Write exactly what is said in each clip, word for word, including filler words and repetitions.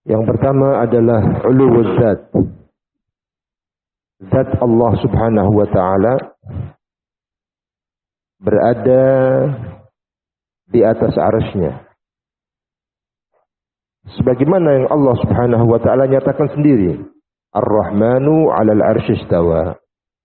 Yang pertama adalah uluwuz zat. Zat Allah Subhanahu wa taala berada di atas arsy-Nya. Sebagaimana yang Allah Subhanahu wa taala nyatakan sendiri, Ar-Rahmanu 'alal 'arsy istawa.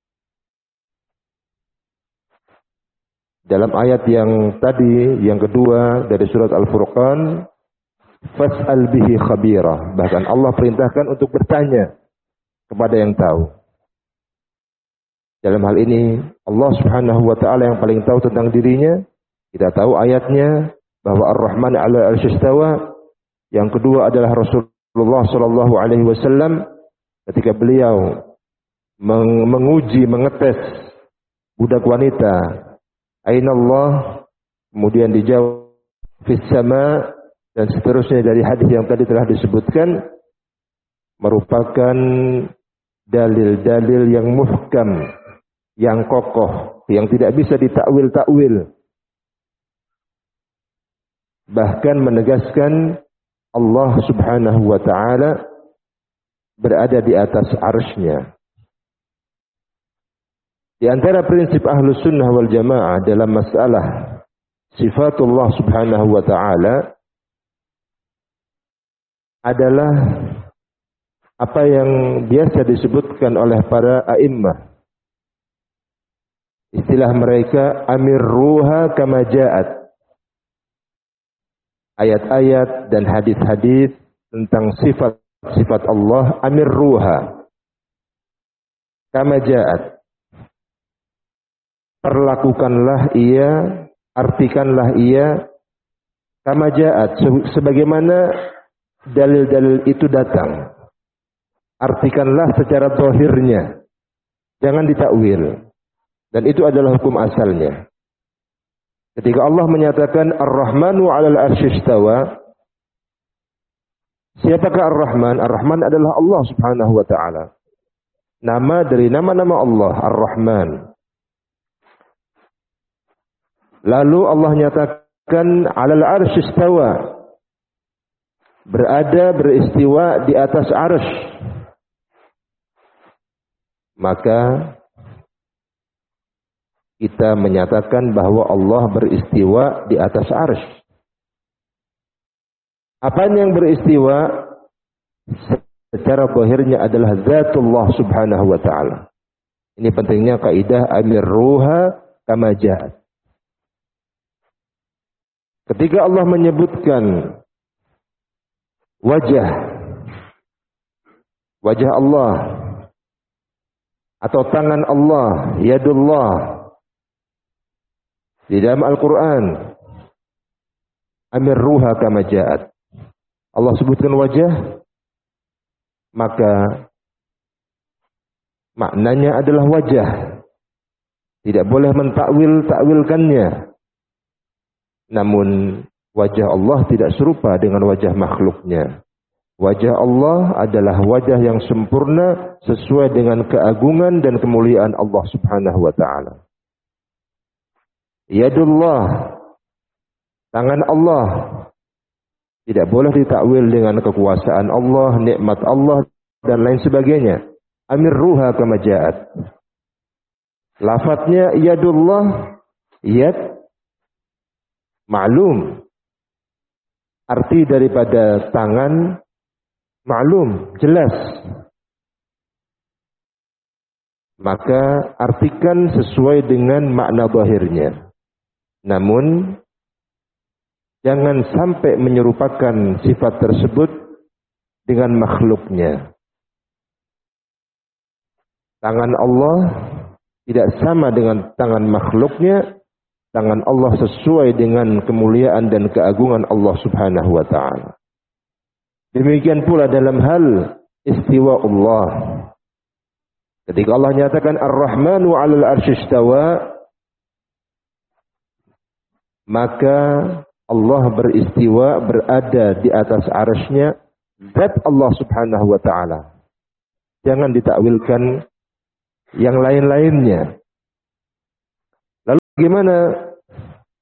Dalam ayat yang tadi, yang kedua dari surat Al-Furqan, fas'al bihi khabira. Bahkan Allah perintahkan untuk bertanya kepada yang tahu. Dalam hal ini Allah Subhanahu wa taala yang paling tahu tentang dirinya. Kita tahu ayatnya bahwa Ar-Rahman 'ala al-'arsy istawa. Yang kedua adalah Rasulullah sallallahu alaihi wasallam ketika beliau meng menguji, mengetes budak wanita, aina Allah? Kemudian dijawab fis sama, dan seterusnya dari hadis yang tadi telah disebutkan, merupakan dalil-dalil yang muhkam, yang kokoh, yang tidak bisa ditakwil-takwil. Bahkan menegaskan Allah Subhanahu wa taala berada di atas arsy-Nya. Di antara prinsip Ahlus Sunnah wal Jamaah dalam masalah sifatullah Subhanahu wa taala adalah apa yang biasa disebutkan oleh para a'immah. Istilah mereka amirruha kama ja'at. Ayat-ayat dan hadis-hadis tentang sifat-sifat Allah, amirruha kama ja'at. Perlakukanlah ia, artikanlah ia kama ja'at, sebagaimana dalil-dalil itu datang. Artikanlah secara zahirnya, jangan ditakwil. Dan itu adalah hukum asalnya. Ketika Allah menyatakan Ar-Rahmanu 'alal 'arsy istawa, siapakah Ar-Rahman? Ar-Rahman adalah Allah Subhanahu wa taala. Nama dari nama-nama Allah, Ar-Rahman. Lalu Allah nyatakan 'alal 'arsy istawa, berada, beristiwa di atas arsy. Maka kita menyatakan bahwa Allah beristiwa di atas arsy. Apa yang beristiwa? Secara zahirnya adalah zatullah Subhanahu wa taala. Ini pentingnya kaidah amirruha kama ja'at. Ketika Allah menyebutkan wajah wajah Allah atau tangan Allah, yadullah, di dalam Al-Quran, amirruha kama ja'at. Allah sebutkan wajah, maka maknanya adalah wajah. Tidak boleh mentakwil-takwilkannya. Namun wajah Allah tidak serupa dengan wajah makhluknya. Wajah Allah adalah wajah yang sempurna sesuai dengan keagungan dan kemuliaan Allah Subhanahu wa taala. Yadullah, tangan Allah, tidak boleh ditakwil dengan kekuasaan Allah, nikmat Allah, dan lain sebagainya. Amirruha kama ja'at. Lafadznya yadullah, yad, maklum. Arti daripada tangan, maklum, jelas. Maka artikan sesuai dengan makna zahirnya. Namun jangan sampai menyerupakan sifat tersebut dengan makhluknya. Tangan Allah tidak sama dengan tangan makhluknya. Tangan Allah sesuai dengan kemuliaan dan keagungan Allah Subhanahu wa taala. Demikian pula dalam hal istiwa Allah. Ketika Allah nyatakan Ar-Rahmanu 'alal 'arsy istawa, maka Allah beristiwa, berada di atas arsy-Nya, zat Allah Subhanahu wa taala. Jangan ditakwilkan yang lain-lainnya. Lalu bagaimana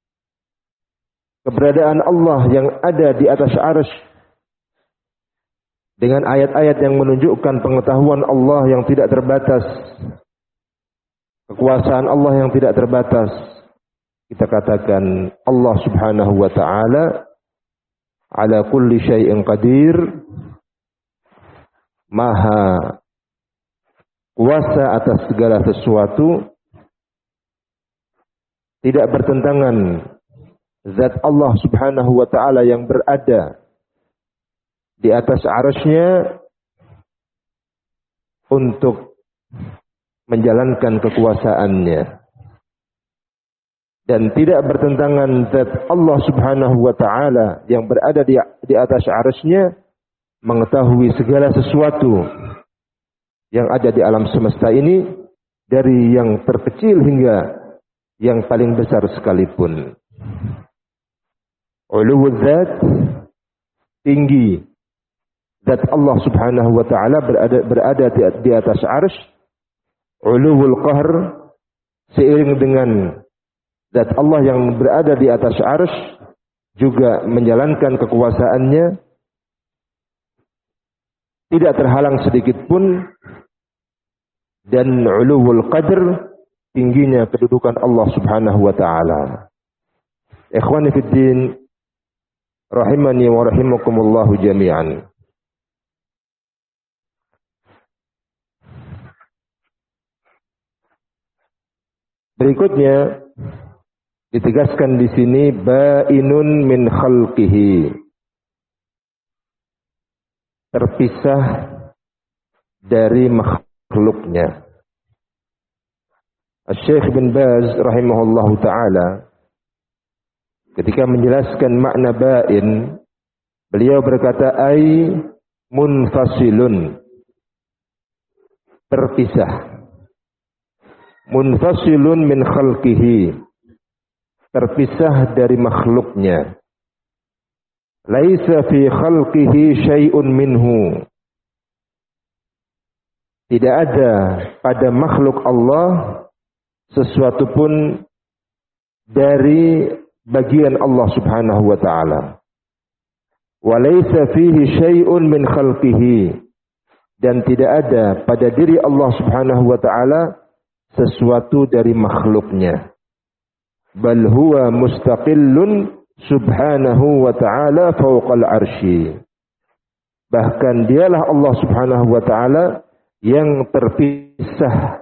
keberadaan Allah yang ada di atas arsy? dengan ayat-ayat yang menunjukkan pengetahuan Allah yang tidak terbatas, kekuasaan Allah yang tidak terbatas, kita katakan Allah Subhanahu wa taala ala kulli syai'in qadir, maha kuasa atas segala sesuatu. Tidak bertentangan zat Allah Subhanahu wa taala yang berada di atas arasy-Nya untuk menjalankan kekuasaannya, dan tidak bertentangan zat Allah Subhanahu wa taala yang berada di, di atas arasy-Nya mengetahui segala sesuatu yang ada di alam semesta ini, dari yang terkecil hingga yang paling besar sekalipun. Uluwul zat, tinggi zat Allah Subhanahu wa taala berada berada di, di atas arsy. Uluwul qahr, seiring dengan zat Allah yang berada di atas arsy juga menjalankan kekuasaannya, tidak terhalang sedikit pun. Dan uluwul qadr, tingginya kedudukan Allah Subhanahu wa taala. Ikhwani fid din, rahimani wa rahimakumullah jami'an. Berikutnya ditegaskan di sini ba'inun min khalqihi, terpisah dari makhluknya. Syekh bin Baz rahimahullahu taala ketika menjelaskan makna ba'in, beliau berkata ai munfasilun, terpisah. Munfasilun min khalqihi, terpisah dari makhluknya. Laisa fi khalqihi syai'un minhu, tidak ada pada makhluk Allah sesuatu pun dari bagian Allah Subhanahu wa taala. Wa laisa fihi syai'un min khalqihi, dan tidak ada pada diri Allah Subhanahu wa taala sesuatu dari makhluknya. Bal huwa mustaqillun subhanahu wa ta'ala fawqal arsy. Bahkan dialah Allah Subhanahu wa ta'ala yang terpisah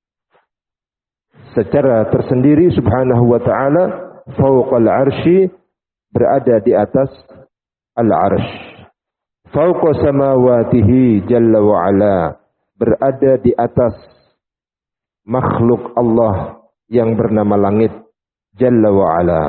secara tersendiri subhanahu wa ta'ala fawqal arsy, berada di atas al-arsy. Fawqa samawatihi jalla wa ala, berada di atas makhluk Allah yang bernama langit jalla wa ala.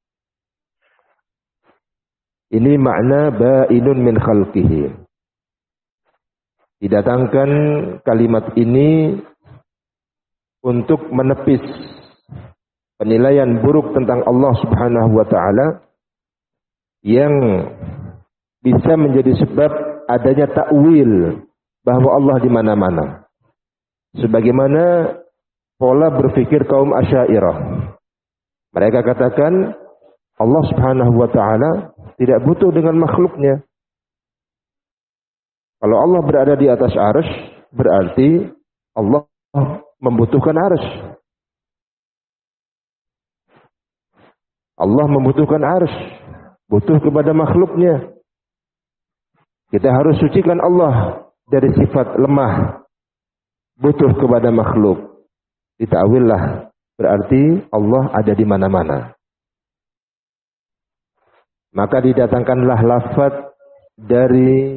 Ini makna ba'inun min khalqihi. Didatangkan kalimat ini untuk menepis penilaian buruk tentang Allah Subhanahu wa taala yang bisa menjadi sebab adanya takwil bahwa Allah di mana-mana. Sebagaimana pola berpikir kaum Asy'ariyah. Mereka katakan Allah Subhanahu wa taala tidak butuh dengan makhluknya. Kalau Allah berada di atas arsy, berarti Allah membutuhkan arsy. Allah membutuhkan arsy, butuh kepada makhluknya. Kita harus sucikan Allah dari sifat lemah, butuh kepada makhluk. Ditakwillah, berarti Allah ada di mana-mana. Maka didatangkanlah lafaz dari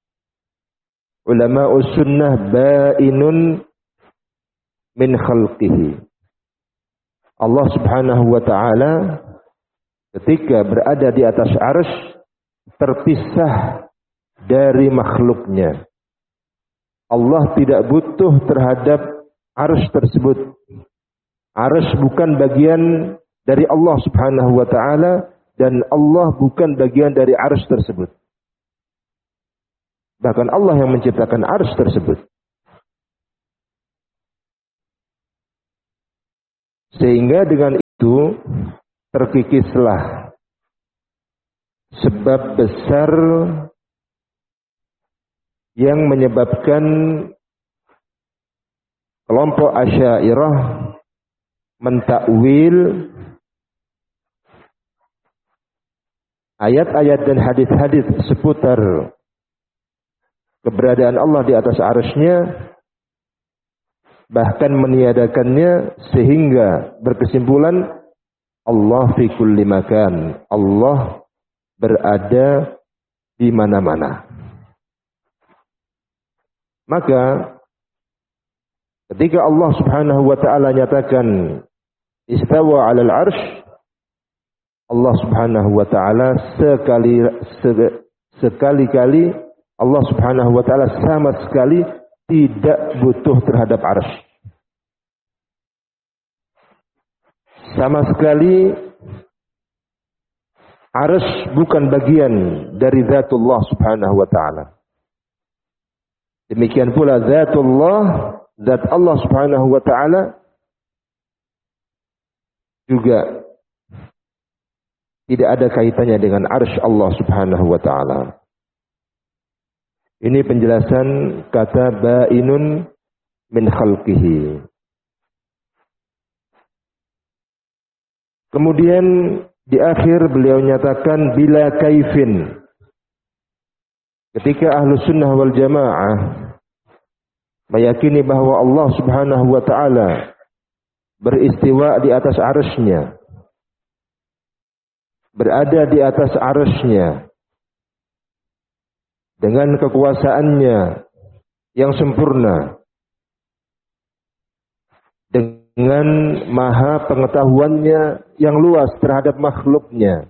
ulama sunnah ba'inun min khalqihi. Allah Subhanahu wa taala ketika berada di atas arsy terpisah dari makhluknya. Allah tidak butuh terhadap arsy tersebut. Arsy bukan bagian dari Allah Subhanahu wa taala, dan Allah bukan bagian dari arsy tersebut. Bahkan Allah yang menciptakan arsy tersebut. Sehingga dengan itu terkikislah sebab besar yang menyebabkan kelompok Asy'ariyah mentakwil ayat-ayat dan hadis-hadis seputar keberadaan Allah di atas arsy-Nya, bahkan meniadakannya sehingga berkesimpulan Allah fi kulli makan, Allah berada di mana-mana. Maka ketika Allah Subhanahu wa taala nyatakan istawa 'alal 'arsy, Allah Subhanahu wa taala sekali sekali-kali Allah Subhanahu wa taala sama sekali tidak butuh terhadap arsy. Sama sekali arsy bukan bagian dari zatullah Subhanahu wa taala. Demikian pula zatullah, zat Allah Subhanahu wa taala juga tidak ada kaitannya dengan arsy Allah Subhanahu wa taala. Ini penjelasan kata bainun min khalqihi. Kemudian di akhir beliau nyatakan bila kaifin. Ketika ahlu sunnah wal jamaah meyakini bahwa Allah Subhanahu wa taala beristiwa di atas arsy-Nya, berada di atas arsy-Nya dengan kekuasaannya yang sempurna, dengan maha pengetahuannya yang luas terhadap makhluknya,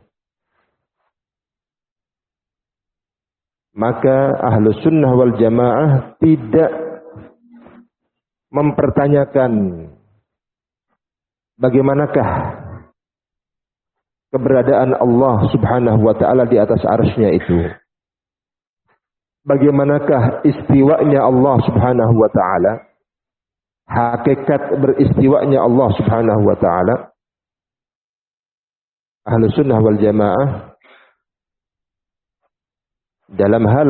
maka ahlu sunnah wal jamaah tidak mempertanyakan bagaimanakah keberadaan Allah Subhanahu wa taala di atas arsy-Nya itu. Bagaimanakah istiwanya Allah Subhanahu wa taala? Hakikat beristiwanya Allah Subhanahu wa taala. Ahlu sunnah wal jamaah dalam hal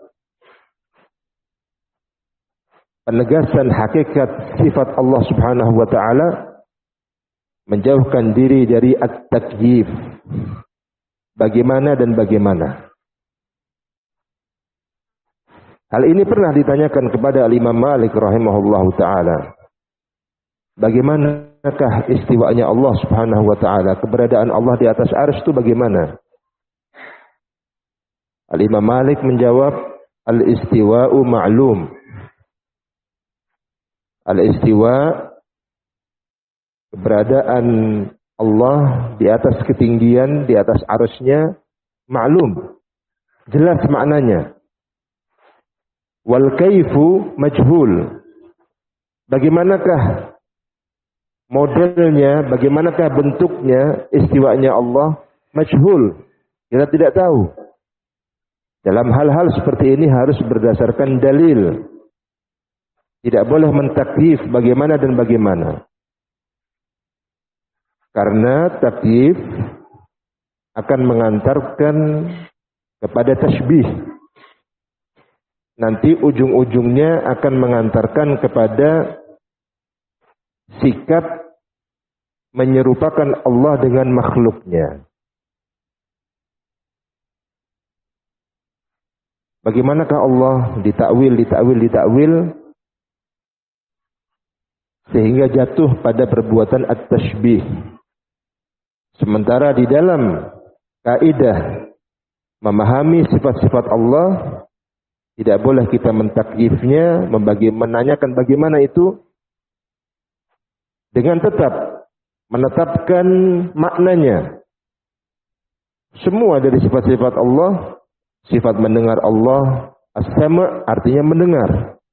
penegasan hakikat sifat Allah Subhanahu wa taala menjauhkan diri dari at-takyif. Bagaimana dan bagaimana. Hal ini pernah ditanyakan kepada Imam Malik rahimahullahu taala. Bagaimanakah istiwanya Allah Subhanahu wa taala? Keberadaan Allah di atas arsy itu bagaimana? Al-Imam Malik menjawab, al-istiwa'u ma'lum. Al-istiwa, keberadaan Allah di atas ketinggian, di atas arsy-Nya, ma'lum. Jelas maknanya. Wal kaifu majhul. Bagaimanakah modelnya, bagaimanakah bentuknya istiwanya Allah? Majhul. Kita tidak tahu. Dalam hal-hal seperti ini harus berdasarkan dalil. Tidak boleh mentakyif bagaimana dan bagaimana. Karena takyif akan mengantarkan kepada tasybih. Nanti ujung-ujungnya akan mengantarkan kepada sikap menyerupakan Allah dengan makhluknya. Bagaimanakah Allah ditakwil, ditakwil, ditakwil sehingga jatuh pada perbuatan at-tashbih. Sementara di dalam kaidah memahami sifat-sifat Allah tidak boleh kita mentakyifnya, membagi, menanyakan bagaimana itu, dengan tetap menetapkan maknanya. Semua dari sifat-sifat Allah, sifat mendengar Allah, as-sama' artinya mendengar.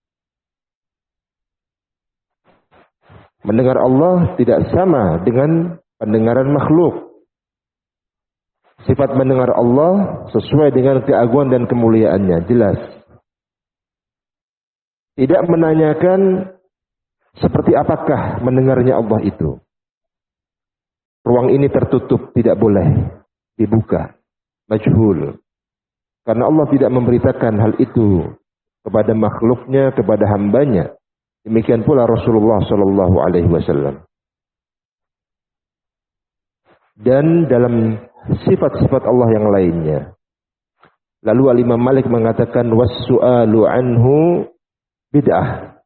Mendengar Allah tidak sama dengan pendengaran makhluk. Sifat mendengar Allah sesuai dengan keagungan dan kemuliaannya, jelas. Tidak menanyakan seperti apakah mendengarnya Allah itu. Ruang ini tertutup, tidak boleh dibuka. Majhul. Karena Allah tidak memberitakan hal itu kepada makhluknya, kepada hambanya. Demikian pula Rasulullah sallallahu alaihi wasallam. Dan dalam sifat-sifat Allah yang lainnya. Lalu Al-Imam Malik mengatakan was-su'alu anhu bid'ah.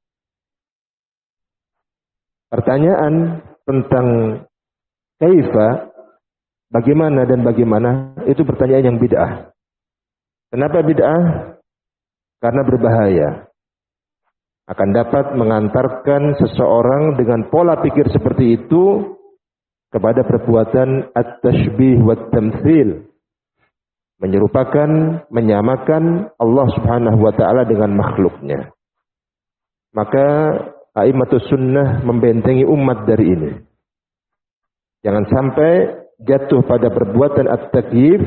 Pertanyaan tentang kaifa, bagaimana dan bagaimana, itu pertanyaan yang bid'ah. Kenapa bid'ah? Karena berbahaya. Akan dapat mengantarkan seseorang dengan pola pikir seperti itu kepada perbuatan at-tashbih wa at-tamtsil. Menyerupakan, menyamakan Allah Subhanahu wa taala dengan makhluknya. Maka a'immatus sunnah membentengi umat dari ini. Jangan sampai jatuh pada perbuatan at-takyif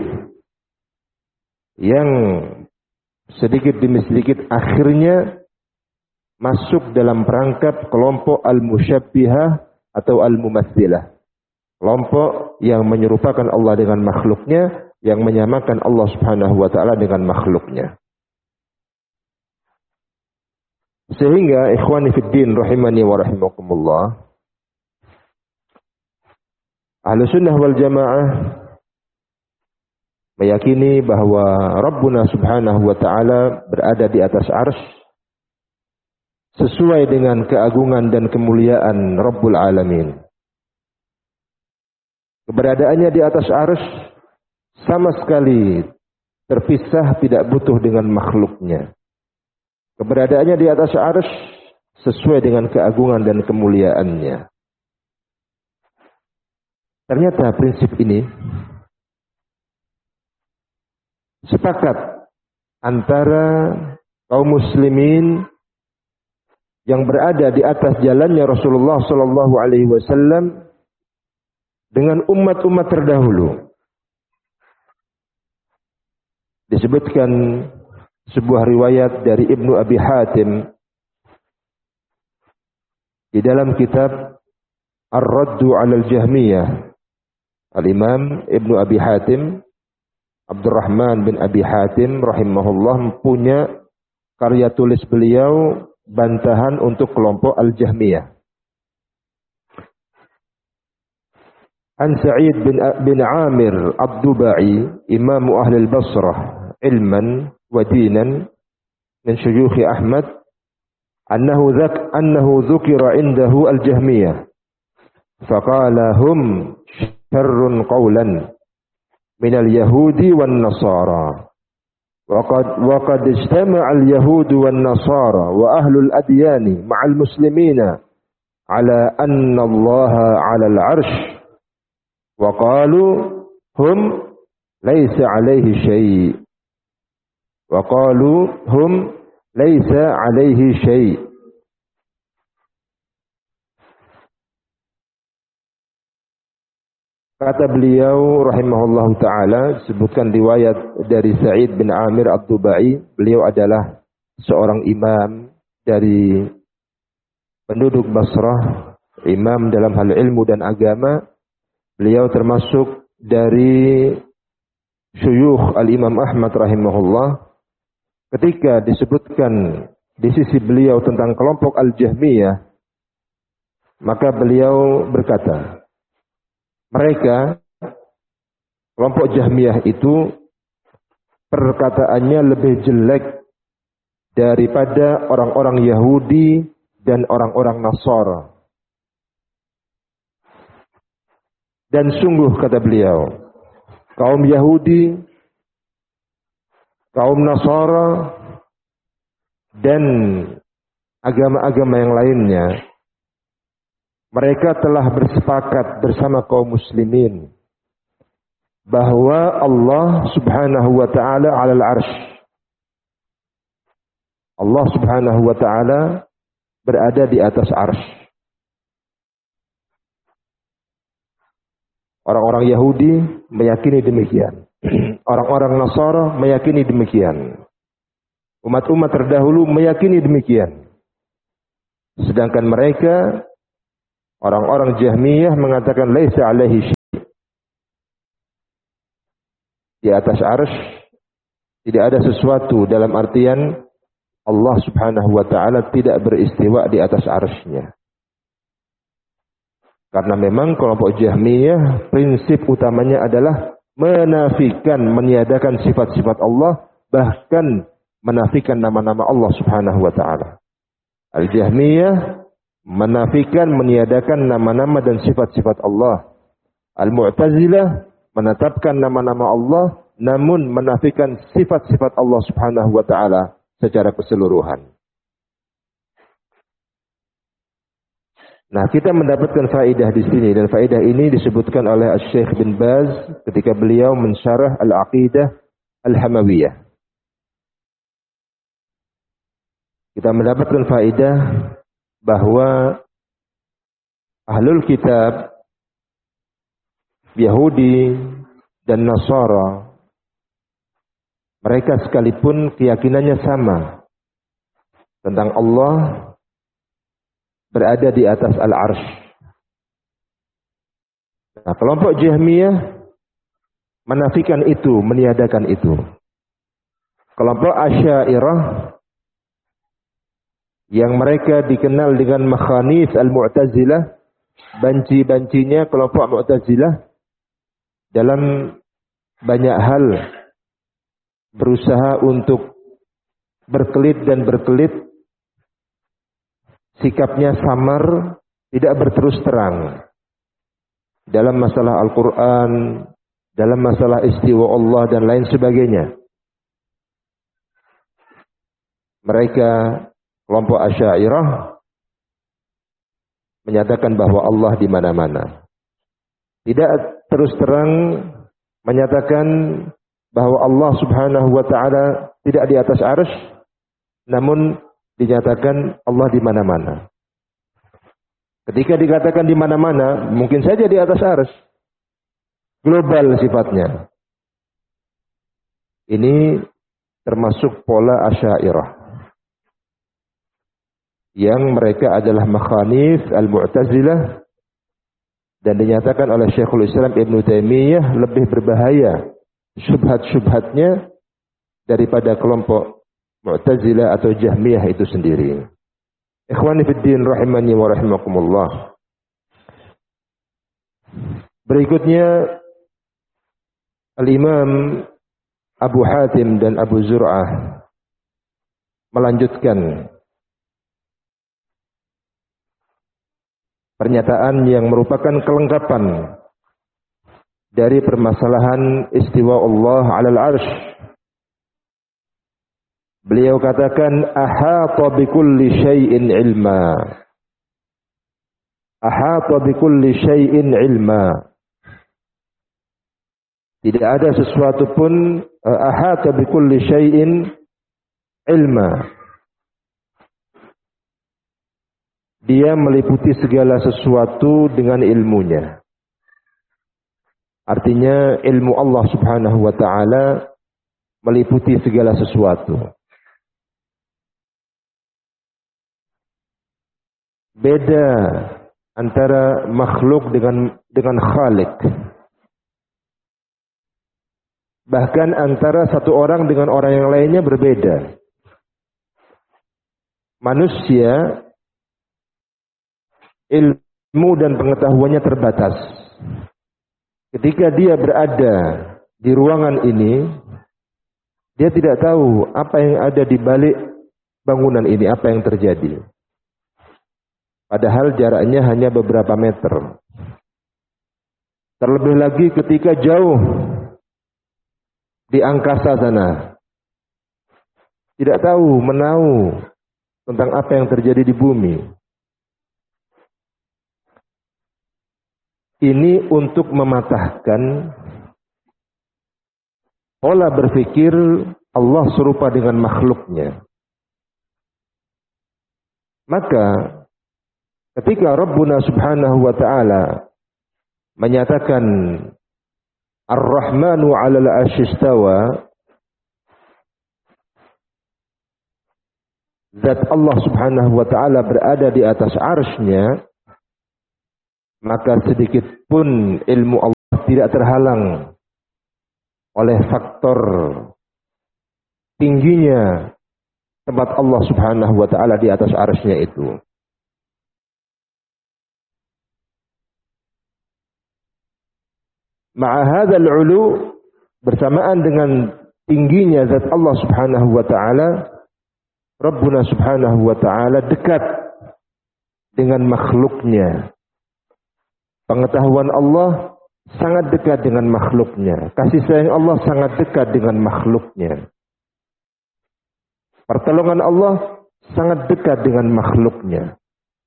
yang sedikit demi sedikit akhirnya masuk dalam perangkap kelompok al-musyabbihah atau al-mumatsilah. Kelompok yang menyerupakan Allah dengan makhluknya, yang menyamakan Allah Subhanahu wa taala dengan makhluknya. Sehingga ikhwani fid din rahimani wa rahimakumullah, Ahlus Sunnah wal Jamaah meyakini bahwa Rabbuna Subhanahu wa taala berada di atas arsy sesuai dengan keagungan dan kemuliaan Rabbul Alamin. Keberadaannya di atas arsy sama sekali terpisah, tidak butuh dengan makhluknya. Keberadaannya di atas arsy sesuai dengan keagungan dan kemuliaannya. Ternyata prinsip ini sepakat antara kaum muslimin yang berada di atas jalannya Rasulullah sallallahu alaihi wasallam dengan umat-umat terdahulu. Disebutkan sebuah riwayat dari Ibnu Abi Hatim di dalam kitab Ar-Raddu 'alal Jahmiyah. Al-Imam Ibnu Abi Hatim, Abdurrahman bin Abi Hatim rahimahullah, punya karya tulis beliau bantahan untuk kelompok Al-Jahmiyah. An Sa'id bin, bin Amir Ad-Dubai, Imam Ahli al-Basrah, ilman wa dinan, min syuyukh Ahmad, annahu dhak annahu dhukira indahu al-Jahmiyah, faqala hum syarrun qawlan min al-Yahudi wan Nasara. وقد وقد اجتمع اليهود والنصارى وأهل الأديان مع المسلمين على أن الله على العرش وقالوا هم ليس عليه شيء وقالوا هم ليس عليه شيء. Kata beliau rahimahullahu taala, disebutkan riwayat dari Sa'id bin Amir Ad-Dubai, beliau adalah seorang imam dari penduduk Basrah, imam dalam hal ilmu dan agama. Beliau termasuk dari syuyukh Al-Imam Ahmad rahimahullah. Ketika disebutkan di sisi beliau tentang kelompok Al-Jahmiyah, maka beliau berkata, mereka, kelompok Jahmiyah itu, perkataannya lebih jelek daripada orang-orang Yahudi dan orang-orang Nasara. Dan sungguh, kata beliau, kaum Yahudi, kaum Nasara, dan agama-agama yang lainnya, mereka telah bersepakat bersama kaum muslimin bahwa Allah Subhanahu wa taala 'alal 'arsy. Allah Subhanahu wa taala berada di atas arsy. Orang-orang Yahudi meyakini demikian. Orang-orang Nasara meyakini demikian. Umat-umat terdahulu meyakini demikian. Sedangkan mereka, orang-orang Jahmiyah, mengatakan laisa alaihi syai'. Di atas arsy tidak ada sesuatu, dalam artian Allah Subhanahu wa taala tidak beristiwa di atas arsy-Nya. Karena memang kelompok Jahmiyah prinsip utamanya adalah menafikan, meniadakan sifat-sifat Allah, bahkan menafikan nama-nama Allah Subhanahu wa taala. Al-Jahmiyah menafikan, meniadakan nama-nama dan sifat-sifat Allah. Al-Mu'tazilah menetapkan nama-nama Allah namun menafikan sifat-sifat Allah Subhanahu wa taala secara keseluruhan. Nah, kita mendapatkan faedah di sini, dan faedah ini disebutkan oleh Syekh bin Baz ketika beliau mensyarah Al-Aqidah Al-Hamawiyah. Kita mendapatkan faedah bahwa Ahlul Kitab, Yahudi dan Nasara, mereka sekalipun keyakinannya sama tentang Allah berada di atas al-arsy. Nah, kelompok Jahmiyah menafikan itu, meniadakan itu. Kelompok Asy'ariyah yang mereka dikenal dengan makhanis al-Mu'tazilah, banci-bancinya kelompok Mu'tazilah dalam banyak hal berusaha untuk berkelit dan berkelit, sikapnya samar, tidak berterus terang dalam masalah Al-Quran, dalam masalah istiwa Allah dan lain sebagainya. Mereka kelompok Asy'ariyah menyatakan bahwa Allah di mana-mana. Tidak terus terang menyatakan bahwa Allah Subhanahu wa taala tidak di atas arsy, namun dinyatakan Allah di mana-mana. Ketika dikatakan di mana-mana, mungkin saja di atas arsy. Global sifatnya. Ini termasuk pola Asy'ariyah, yang mereka adalah makhanif al-Mu'tazilah, dan dinyatakan oleh Syekhul Islam Ibnu Taimiyah lebih berbahaya syubhat-syubhatnya daripada kelompok Mu'tazilah atau Jahmiyah itu sendiri. Ikhwani fid din rahimani wa rahimakumullah. Berikutnya Al-Imam Abu Hatim dan Abu Zur'ah melanjutkan pernyataan yang merupakan kelengkapan dari permasalahan istiwa Allah 'alal 'arsy. Beliau katakan ahata bikulli syai'in ilma. Ahata bikulli syai'in ilma. Tidak ada sesuatu pun ahata bikulli syai'in ilma. Dia meliputi segala sesuatu dengan ilmunya. Artinya ilmu Allah Subhanahu wa taala meliputi segala sesuatu. Beda antara makhluk dengan dengan khalik. Bahkan antara satu orang dengan orang yang lainnya berbeda. Manusia ilmu dan pengetahuannya terbatas. Ketika dia berada di ruangan ini, dia tidak tahu apa yang ada di balik bangunan ini, apa yang terjadi. Padahal jaraknya hanya beberapa meter. Terlebih lagi ketika jauh di angkasa sana, tidak tahu, menahu tentang apa yang terjadi di bumi. Ini untuk mematahkan pola berpikir Allah serupa dengan makhluknya. Maka ketika Rabbuna Subhanahu wa taala menyatakan Ar-Rahmanu 'alal 'arsy istawa, zat Allah Subhanahu wa taala berada di atas arsy-Nya, maka sedikit pun ilmu Allah tidak terhalang oleh faktor tingginya tempat Allah Subhanahu wa taala di atas arsy-Nya itu. Ma'a hadzal 'ulu, bersamaan dengan tingginya zat Allah Subhanahu wa taala, Rabbuna Subhanahu wa taala dekat dengan makhluknya. Pengetahuan Allah sangat dekat dengan makhluknya. Kasih sayang Allah sangat dekat dengan makhluknya. Pertolongan Allah sangat dekat dengan makhluknya.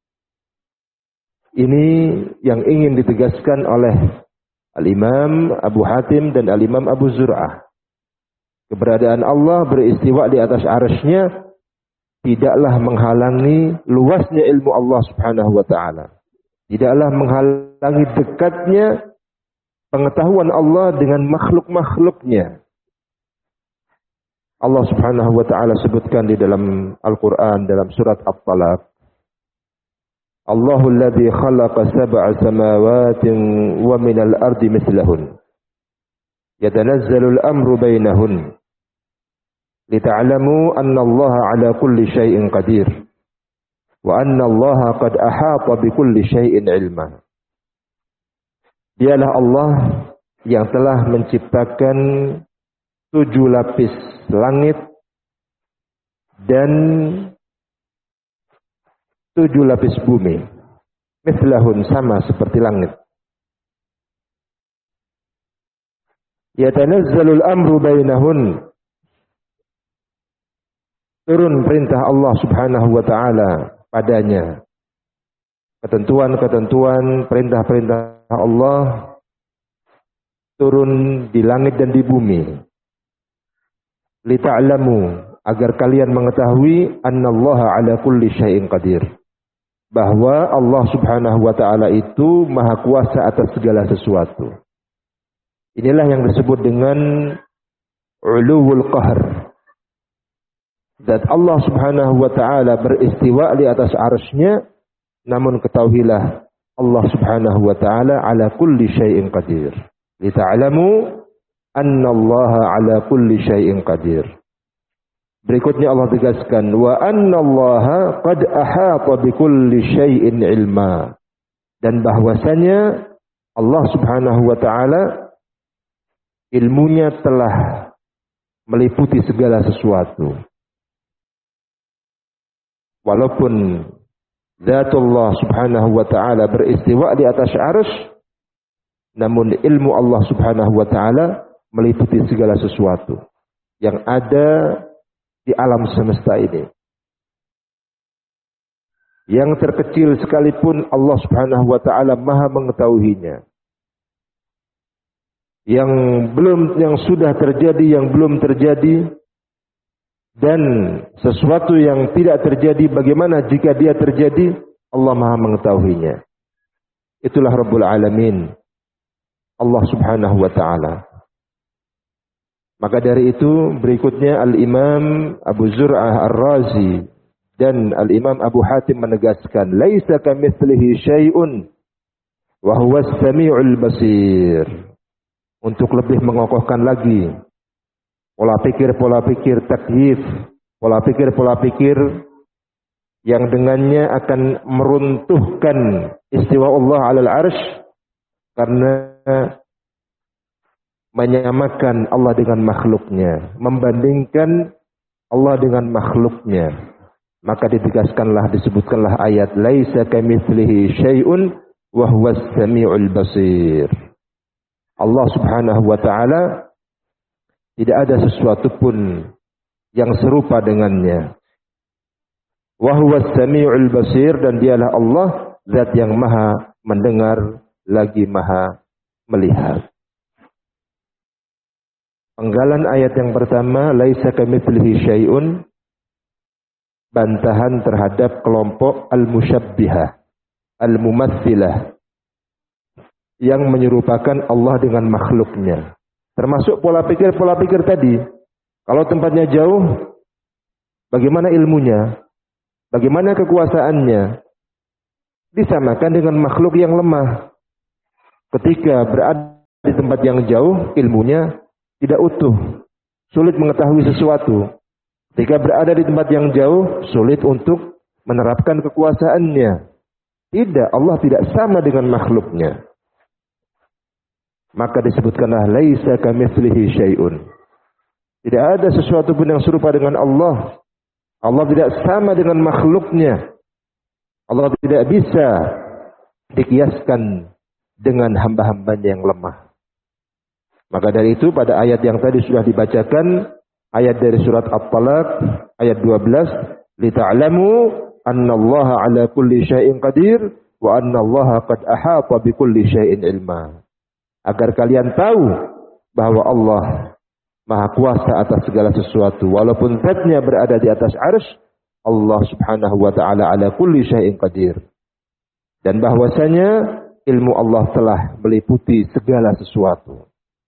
Ini yang ingin ditegaskan oleh Al-Imam Abu Hatim dan Al-Imam Abu Zur'ah. Keberadaan Allah beristiwa di atas arsy-Nya tidaklah menghalangi luasnya ilmu Allah Subhanahu wa taala. Tidaklah menghalangi dekatnya pengetahuan Allah dengan makhluk-makhluknya. Allah Subhanahu wa taala sebutkan di dalam Al-Qur'an dalam surat At-Talaq, Allahul ladzi khalaqa sab'a samawatin wa minal ardi mithlahun yatanazzalu al-amru bainahun lita'lamu anna Allah 'ala kulli syai'in qadir wa anna Allah qad ahata bi kulli syai'in 'ilma. Dialah Allah yang telah menciptakan tujuh lapis langit dan tujuh lapis bumi. Mithlahun, sama seperti langit. Yatanazzalul amru bainahun. Turun perintah Allah Subhanahu wa taala padanya. Ketentuan-ketentuan, perintah-perintah Allah turun di langit dan di bumi. Lita'lamu, agar kalian mengetahui annallaha 'ala kulli syai'in qadir. Bahwa Allah Subhanahu wa taala itu maha kuasa atas segala sesuatu. Inilah yang disebut dengan uluwul qahr. Zat Allah Subhanahu wa taala beristiwa di atas arsy-Nya, namun ketahuilah Allah Subhanahu wa taala 'ala kulli syai'in qadir. Lita'lamu annallaha 'ala kulli syai'in qadir. Berikutnya Allah tegaskan, wa annallaha qad ahata bikulli syai'in ilma. Dan bahwasanya Allah Subhanahu wa taala ilmunya telah meliputi segala sesuatu. Walaupun zatullah Subhanahu wa taala beristiwa di atas arsy, namun ilmu Allah Subhanahu wa taala meliputi segala sesuatu yang ada di alam semesta ini. Yang terkecil sekalipun Allah Subhanahu wa taala Maha mengetahuinya. Yang belum yang sudah terjadi, yang belum terjadi, dan sesuatu yang tidak terjadi, bagaimana jika dia terjadi, Allah Maha mengetahuinya. Itulah Rabbul Alamin, Allah Subhanahu wa taala. Maka dari itu berikutnya Al-Imam Abu Zur'ah Ar-Razi dan Al-Imam Abu Hatim menegaskan, laisa kamitslihi syai'un wa huwas sami'ul basir. Untuk lebih mengokohkan lagi pola pikir-pola pikir takyif, pola pikir-pola pikir yang dengannya akan meruntuhkan istiwa Allah 'alal arsy, karena menyamakan Allah dengan makhluknya, membandingkan Allah dengan makhluknya. Maka ditegaskanlah, disebutkanlah ayat laisa kamitslihi syai'un wa huwas sami'ul basir. Allah Subhanahu wa taala tidak ada sesuatu pun yang serupa dengannya. Wa huwas sami'ul basir, dan dialah Allah zat yang maha mendengar lagi maha melihat. Penggalan ayat yang pertama, laisa kamitslihi syai'un, bantahan terhadap kelompok al-musyabbihah, al-mumatsilah, yang menyerupakan Allah dengan makhluknya. Termasuk pola pikir-pola pikir tadi. Kalau tempatnya jauh, bagaimana ilmunya? Bagaimana kekuasaannya? Disamakan dengan makhluk yang lemah. Ketika berada di tempat yang jauh, ilmunya tidak utuh, sulit mengetahui sesuatu. Jika berada di tempat yang jauh, sulit untuk menerapkan kekuasaannya. Tidak, Allah tidak sama dengan makhluknya. Maka disebutkanlah laisa kamitslihi syai'un. Tidak ada sesuatu pun yang serupa dengan Allah. Allah tidak sama dengan makhluknya. Allah tidak bisa dikiaskan dengan hamba-hambanya yang lemah. Maka dari itu pada ayat yang tadi sudah dibacakan, ayat dari surat At-Talaq ayat dua belas, lita'lamu annallaha ala kulli syai'in qadir wa annallaha qad ahata bi kulli syai'in ilma. Agar kalian tahu bahwa Allah Maha kuasa atas segala sesuatu, walaupun zatnya berada di atas arsy, Allah Subhanahu wa taala ala kulli syai'in qadir. Dan bahwasanya ilmu Allah telah meliputi segala sesuatu.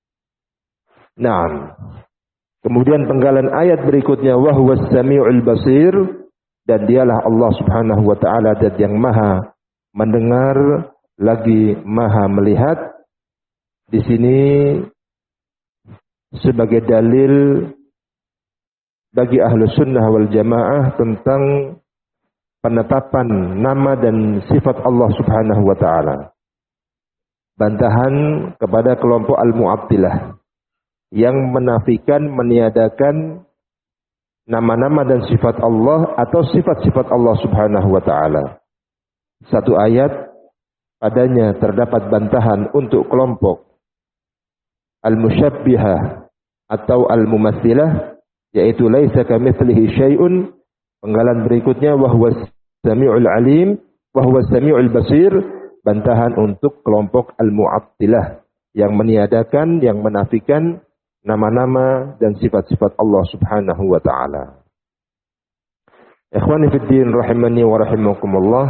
Naam. Kemudian penggalan ayat berikutnya, wa huwas samiul basir, dan dialah Allah Subhanahu wa taala zat yang maha mendengar lagi maha melihat. Di sini sebagai dalil bagi ahlu sunnah wal jamaah tentang penetapan nama dan sifat Allah Subhanahu wa taala. Bantahan kepada kelompok al-Mu'attilah yang menafikan, meniadakan nama-nama dan sifat Allah atau sifat-sifat Allah Subhanahu wa taala. Satu ayat padanya terdapat bantahan untuk kelompok al-musyabbihah atau al-mumatsilah, yaitu laisa kamitslihi syai'un. Penggalan berikutnya wa huwas samiul alim wa huwas samiul basir, bantahan untuk kelompok al-Mu'attilah yang meniadakan, yang menafikan nama-nama dan sifat-sifat Allah Subhanahu wa taala. Ikhwani fid din rahimani wa rahimakumullah.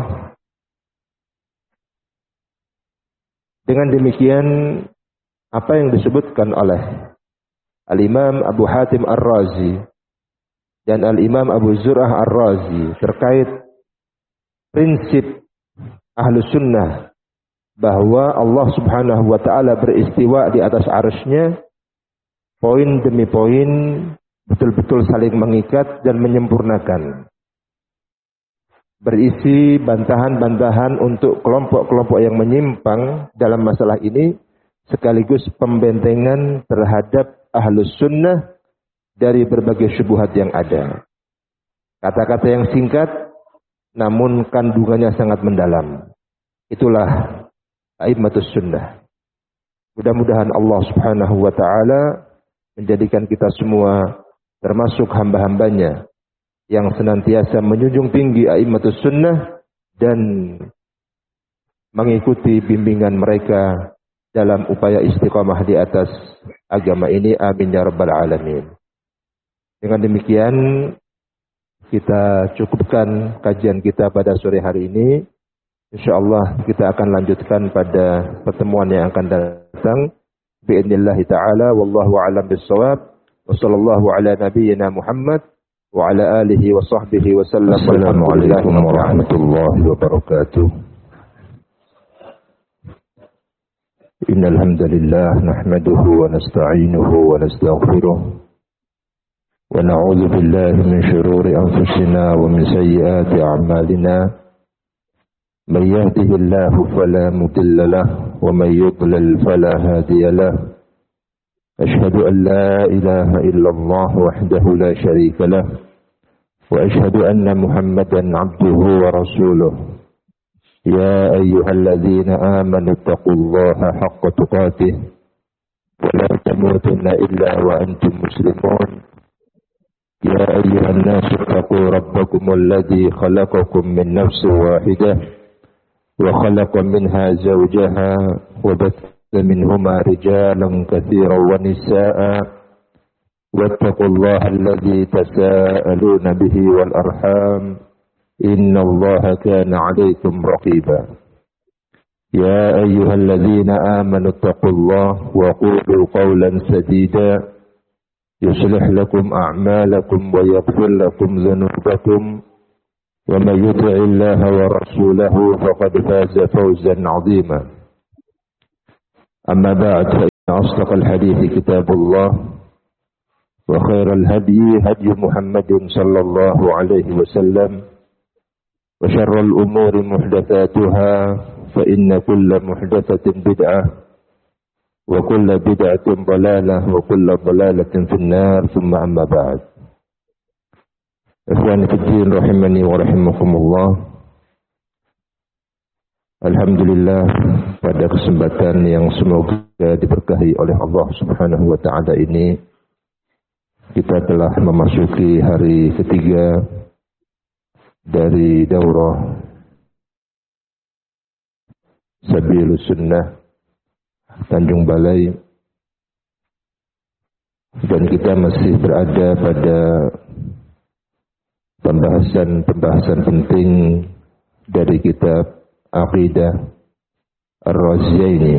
Dengan demikian apa yang disebutkan oleh Al-Imam Abu Hatim Ar-Razi dan Al-Imam Abu Zur'ah Ar-Razi terkait prinsip Ahlus Sunnah bahwa Allah Subhanahu wa taala beristiwa di atas arsy-Nya, poin demi poin betul-betul saling mengikat dan menyempurnakan. Berisi bantahan-bantahan untuk kelompok-kelompok yang menyimpang dalam masalah ini, sekaligus pembentengan terhadap Ahlus Sunnah dari berbagai syubhat yang ada. Kata-kata yang singkat namun kandungannya sangat mendalam. Itulah a'immatus sunnah. Mudah-mudahan Allah Subhanahu wa taala menjadikan kita semua termasuk hamba-hambanya yang senantiasa menjunjung tinggi a'immatus sunnah dan mengikuti bimbingan mereka dalam upaya istiqamah di atas agama ini. Amin ya rabbal alamin. Dengan demikian kita cukupkan kajian kita pada sore hari ini. Insyaallah kita akan lanjutkan pada pertemuan yang akan datang. Bi'idznillah ta'ala. Wallahu a'lam bis-shawab. Wa sallallahu ala nabiyyina Muhammad wa ala alihi wa sahbihi wa sallam. Assalamualaikum warahmatullahi wabarakatuh. Innal hamdalillah nahmaduhu wa nasta'inuhu wa nastaghfiruh wa na'udzu billahi min shururi anfusina wa min sayyiati a'malina. من يهده الله فلا مضل له ومن يضلل فلا هادي له. أشهد أن لا إله إلا الله وحده لا شريك له وأشهد أن محمدا عبده ورسوله. يا أيها الذين آمنوا اتقوا الله حق تقاته ولا تموتن إلا وأنتم مسلمون. يا أيها الناس اتقوا ربكم الذي خلقكم من نفس واحدة وخلق منها زوجها وبث منهما رجالا كثيرا ونساء واتقوا الله الذي تساءلون به والأرحام إن الله كان عليكم رقيبا. يا أيها الذين آمنوا اتقوا الله وقولوا قولا سديدا يصلح لكم أعمالكم ويغفر لكم ذنوبكم ومن يطع الله ورسوله فقد فاز فوزا عظيما. أما بعد، فإن أصدق الحديث كتاب الله وخير الهدي هدي محمد صلى الله عليه وسلم وشر الأمور محدثاتها فإن كل محدثة بدعة وكل بدعة ضلالة وكل ضلالة في النار ثم أما بعد. Ikhwani fi din rahimani wa rahimakumullah. Alhamdulillah, pada kesempatan yang semoga diberkahi oleh Allah Subhanahu wa taala ini, kita telah memasuki hari ketiga dari daurah Sabilus Sunnah Tanjung Balai, dan kita masih berada pada pembahasan-pembahasan penting dari kitab Aqidah Ar-Raziyaini.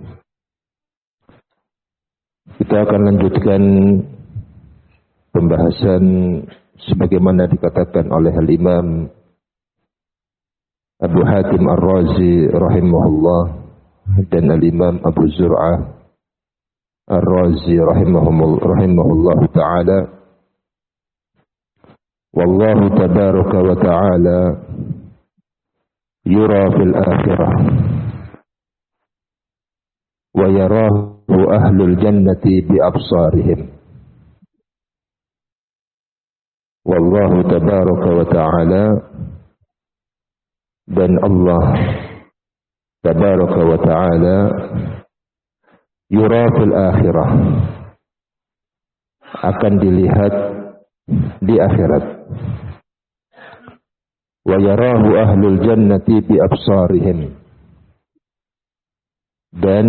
Kita akan lanjutkan pembahasan sebagaimana dikatakan oleh Al-Imam Abu Hatim Ar-Razi rahimahullah dan Al-Imam Abu Zur'ah Ar-Razi rahimahullah ta'ala. Wallahu tabaraka wa ta'ala yura fil akhirah wa yarahu ahlul jannati bi absarihim. Wallahu tabaraka wa ta'ala, dan Allah tabaraka wa ta'ala yura fil akhirah, akan dilihat di akhirat. Wa yarahu ahlul jannati bi absarihim, dan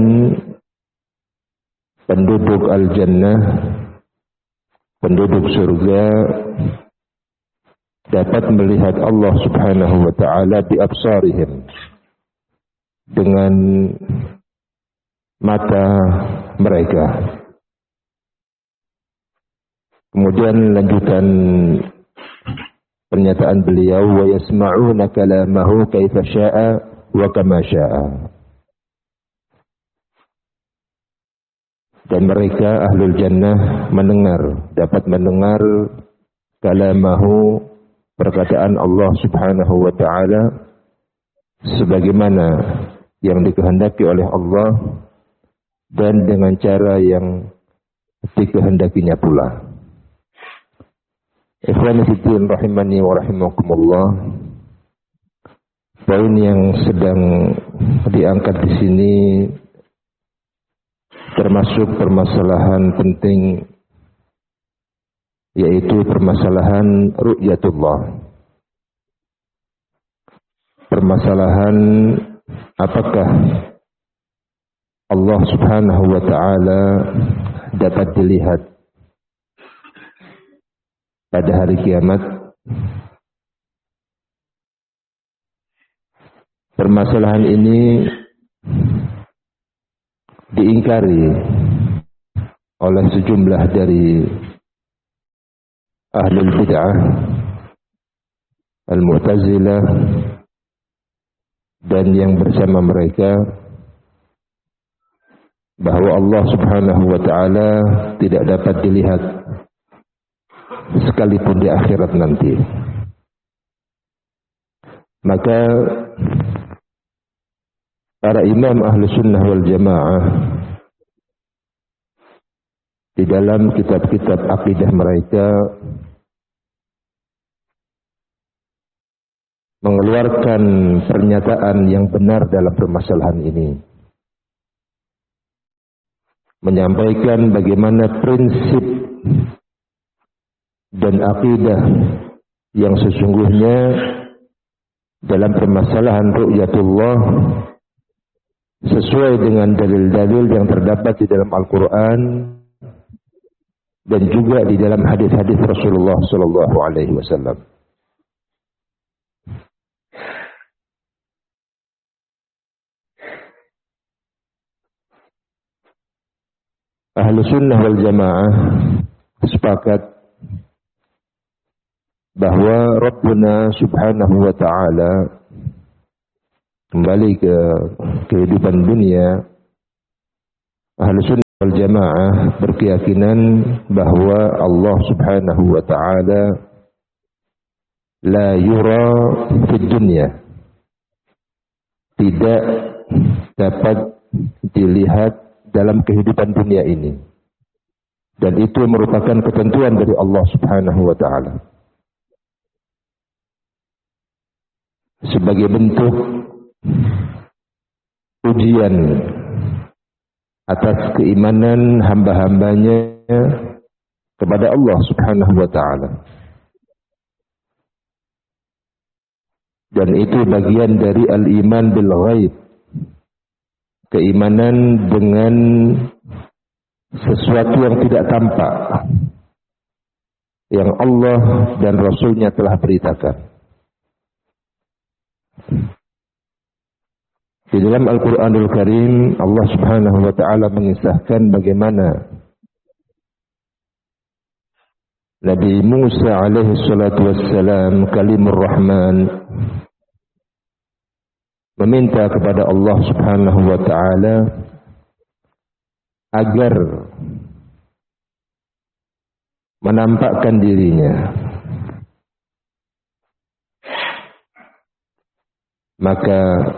penduduk al-jannah, penduduk surga dapat melihat Allah Subhanahu wa ta'ala bi absarihim, dengan mata mereka. Kemudian lanjutan pernyataan beliau, wa yasma'una kalamahu kaifa sya'a wa kama sya'a. Dan mereka ahlul jannah mendengar, dapat mendengar kalamahu, perkataan Allah Subhanahu wa ta'ala, sebagaimana yang dikehendaki oleh Allah dan dengan cara yang dikehendakinya pula. Ikhwani fi din rahimani wa rahimakumullah. Poin yang sedang diangkat di sini termasuk permasalahan penting, yaitu permasalahan ru'yatullah. Permasalahan apakah Allah Subhanahu wa ta'ala dapat dilihat pada hari kiamat. Permasalahan ini diingkari oleh sejumlah dari ahlul bid'ah, al-Mu'tazilah, dan yang bersama mereka, bahwa Allah Subhanahu wa ta'ala tidak dapat dilihat sekalipun di akhirat nanti. Maka para imam ahlu sunnah wal jamaah di dalam kitab-kitab akidah mereka mengeluarkan pernyataan yang benar dalam permasalahan ini, menyampaikan bagaimana prinsip dan akidah yang sesungguhnya dalam permasalahan ru'yatullah sesuai dengan dalil-dalil yang terdapat di dalam Al-Quran dan juga di dalam hadis-hadis Rasulullah sallallahu alaihi wasallam. Ahlu sunnah wal jamaah sepakat bahwa Rabbuna subhanahu wa ta'ala kembali ke kehidupan dunia. Ahlu sunnah Jamaah berkeyakinan bahwa Allah Subhanahu wa taala la yura fid dunya, tidak dapat dilihat dalam kehidupan dunia ini, dan itu merupakan ketentuan dari Allah Subhanahu wa taala sebagai bentuk ujian atas keimanan hamba-hambanya kepada Allah Subhanahu wa taala. Dan itu bagian dari al-iman bil ghaib, keimanan dengan sesuatu yang tidak tampak, yang Allah dan Rasulnya telah beritakan. Di dalam Al-Quranul Karim, Allah Subhanahu wa taala mengisahkan bagaimana Nabi Musa alaihi salatu wassalam, kalimur Rahman, meminta kepada Allah Subhanahu wa taala agar menampakkan dirinya. Maka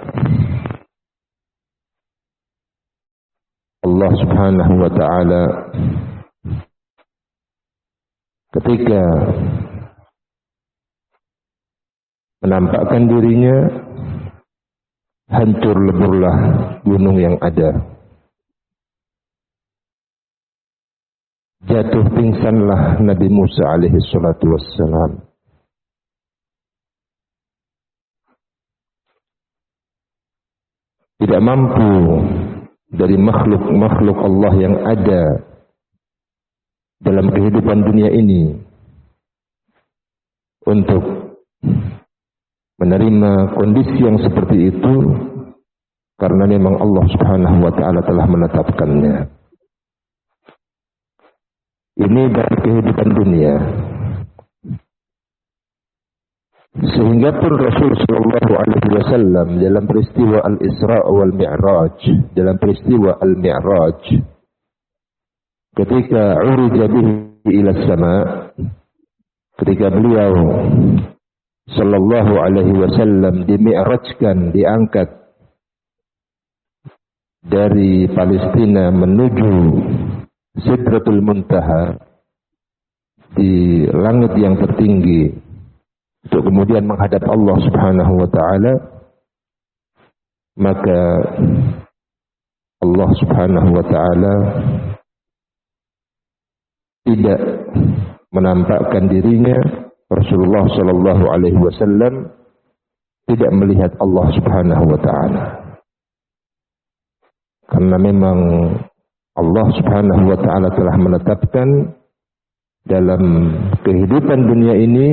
Allah Subhanahu wa taala ketika menampakkan dirinya, hancur leburlah gunung yang ada. Jatuh pingsanlah Nabi Musa alaihi salatu wassalam. Tidak mampu dari makhluk-makhluk Allah yang ada dalam kehidupan dunia ini untuk menerima kondisi yang seperti itu, karena memang Allah Subhanahu wa taala telah menetapkannya. Ini dari kehidupan dunia. Sehingga pun Rasul sallallahu alaihi wasallam dalam peristiwa Al-Isra wal Mi'raj, dalam peristiwa Al-Mi'raj, ketika urija bihi ila sama, ketika beliau sallallahu alaihi wasallam dimi'rajkan, diangkat dari Palestina menuju Sidratul Muntaha di langit yang tertinggi, untuk kemudian menghadap Allah Subhanahu wa taala, maka Allah Subhanahu wa taala tidak menampakkan dirinya. Rasulullah sallallahu alaihi wasallam tidak melihat Allah Subhanahu wa taala, karena memang Allah Subhanahu wa taala telah menetapkan dalam kehidupan dunia ini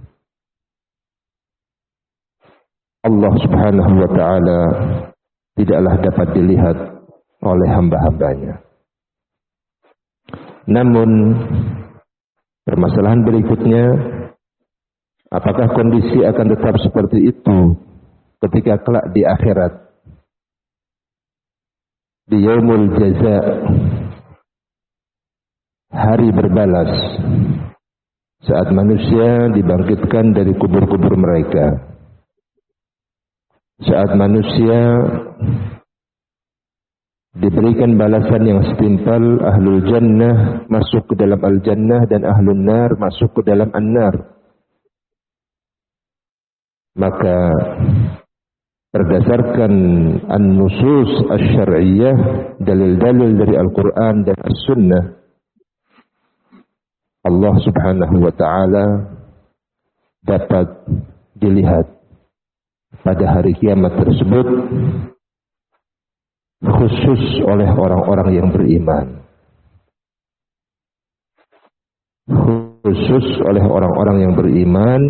Allah Subhanahu wa taala tidaklah dapat dilihat oleh hamba-hambanya. Namun permasalahan berikutnya, apakah kondisi akan tetap seperti itu ketika kelak di akhirat, di yaumul jaza, hari berbalas, saat manusia dibangkitkan dari kubur-kubur mereka, saat manusia diberikan balasan yang setimpal, ahlul jannah masuk ke dalam al-jannah dan ahlul nar masuk ke dalam an-nar. Maka berdasarkan an-nusus asy-syar'iyyah, dalil-dalil dari Al-Quran dan As-Sunnah, Allah Subhanahu wa taala dapat dilihat pada hari kiamat tersebut, khusus oleh orang-orang yang beriman, khusus oleh orang-orang yang beriman,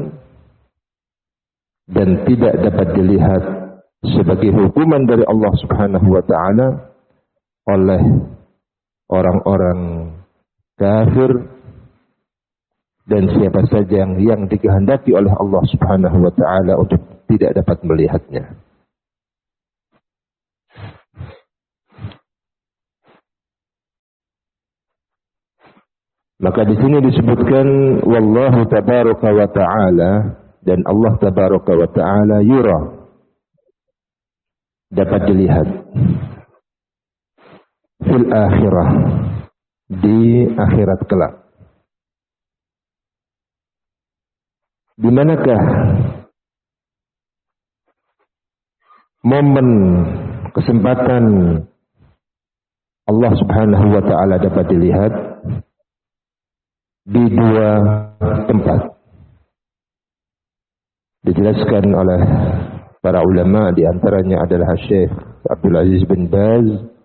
dan tidak dapat dilihat sebagai hukuman dari Allah Subhanahu wa taala oleh orang-orang kafir dan siapa saja yang, yang dikehendaki oleh Allah Subhanahu wa taala untuk tidak dapat melihatnya. Maka di sini disebutkan wallahu tabaraka wa ta'ala, dan Allah tabaraka wa ta'ala yura, dapat dilihat fil akhirah, di akhirat kelak. Di manakah momen kesempatan Allah Subhanahu wa ta'ala dapat dilihat? Di dua tempat. Dijelaskan oleh para ulama, di antaranya adalah Syekh Abdul Aziz bin Baz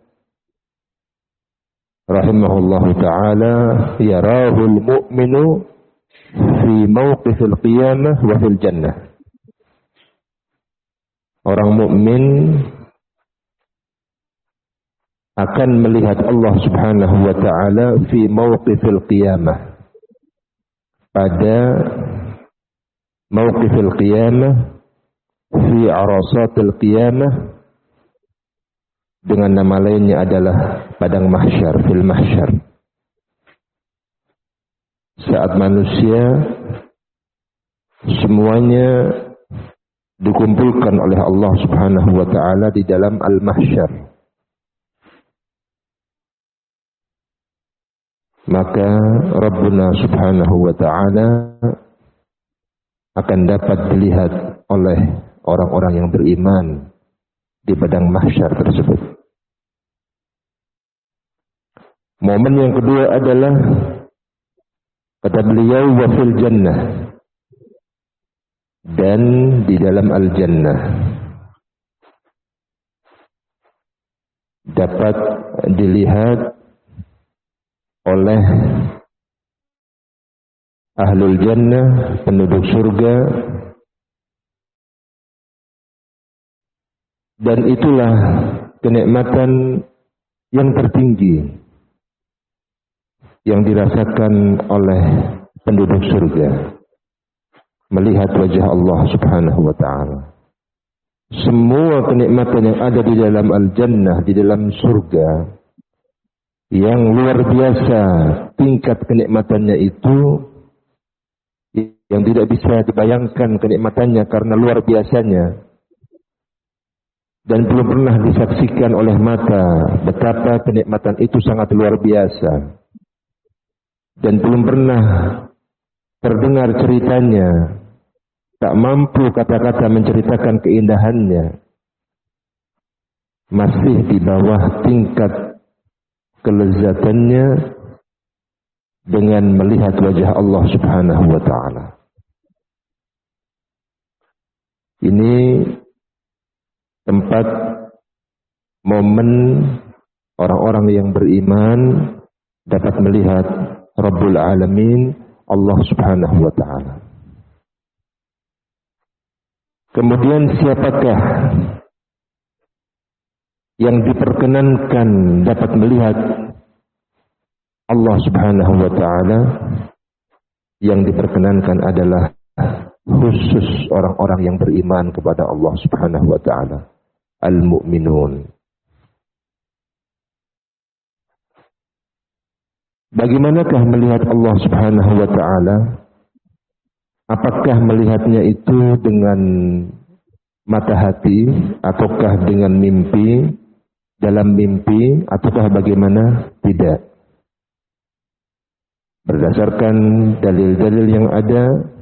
rahimahullahu ta'ala, yarahul mu'minu fi mawqifil qiyamah wa fil jannah. Orang mukmin akan melihat Allah Subhanahu wa ta'ala fi mawqifil qiyamah, pada mawqifil qiyamah, fi arasatil qiyamah, dengan nama lainnya adalah padang mahsyar, fil mahsyar. Saat manusia semuanya dikumpulkan oleh Allah Subhanahu wa ta'ala di dalam al-mahsyar, maka Rabbuna Subhanahu wa ta'ala akan dapat dilihat oleh orang-orang yang beriman di padang mahsyar tersebut. Momen yang kedua adalah, kata beliau, wa fil jannah, dan di dalam al-jannah dapat dilihat oleh ahlul jannah, penduduk surga, dan itulah kenikmatan yang tertinggi yang dirasakan oleh penduduk surga, melihat wajah Allah Subhanahu wa ta'ala. Semua kenikmatan yang ada di dalam al-jannah, di dalam surga, yang luar biasa tingkat kenikmatannya itu, yang tidak bisa dibayangkan kenikmatannya karena luar biasanya, dan belum pernah disaksikan oleh mata betapa kenikmatan itu sangat luar biasa, dan belum pernah terdengar ceritanya, tak mampu kata-kata menceritakan keindahannya, masih di bawah tingkat kelezatannya dengan melihat wajah Allah Subhanahu wa ta'ala. Ini tempat momen orang-orang yang beriman dapat melihat Rabbul Alamin, Allah Subhanahu wa ta'ala. Kemudian siapakah yang diperkenankan dapat melihat Allah Subhanahu wa ta'ala? Yang diperkenankan adalah khusus orang-orang yang beriman kepada Allah Subhanahu wa ta'ala, al-mu'minun. Bagaimanakah melihat Allah Subhanahu wa ta'ala? Apakah melihatnya itu dengan mata hati, ataukah dengan mimpi, dalam mimpi, ataukah bagaimana? Tidak. Berdasarkan dalil-dalil yang ada,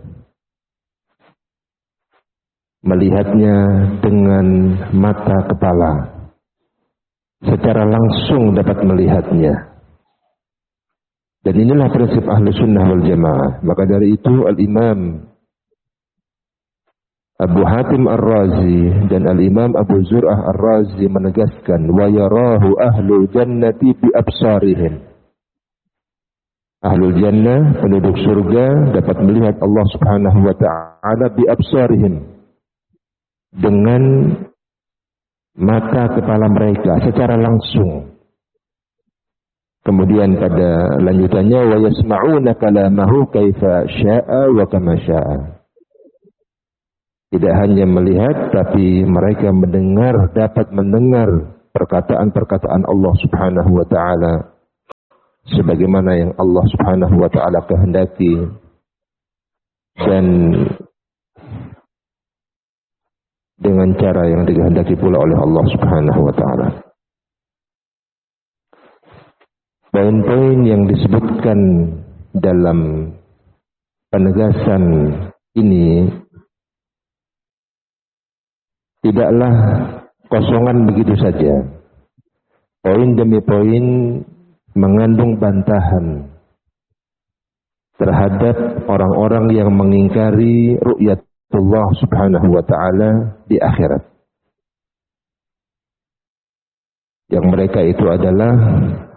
melihatnya dengan mata kepala, secara langsung dapat melihatnya. Dan inilah prinsip ahli sunnah wal jamaah. Maka dari itu al-imam Abu Hatim Ar-Razi dan al-imam Abu Zur'ah Ar-Razi menegaskan, wa yarahu ahlul jannati bi absarihim. Ahlul jannah, penduduk surga, dapat melihat Allah Subhanahu wa ta'ala bi absarihim, dengan mata kepala mereka secara langsung. Kemudian pada lanjutannya, wa yasma'una kalamahu kaifa syaa wa kama syaa. Tidak hanya melihat, tapi mereka mendengar, dapat mendengar perkataan-perkataan Allah Subhanahu wa ta'ala sebagaimana yang Allah Subhanahu wa taala kehendaki dan dengan cara yang dikehendaki pula oleh Allah Subhanahu wa taala. Poin-poin yang disebutkan dalam penegasan ini tidaklah kosongan begitu saja. Poin demi poin mengandung bantahan terhadap orang-orang yang mengingkari ru'yatullah Subhanahu wa taala di akhirat. Yang mereka itu adalah